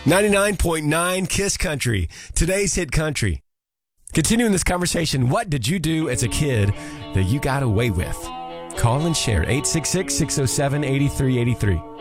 99.9 Kiss Country, today's hit country. Continuing this conversation, what did you do as a kid that you got away with? Call and share 866-607-8383.